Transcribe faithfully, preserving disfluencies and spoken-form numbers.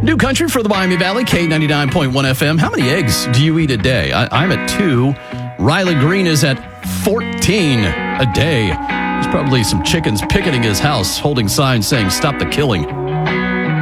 New country for the Miami Valley, K ninety-nine point one F M. How many eggs do you eat a day? I, I'm at two. Riley Green is at fourteen a day. There's probably some chickens picketing his house, holding signs saying, "Stop the killing."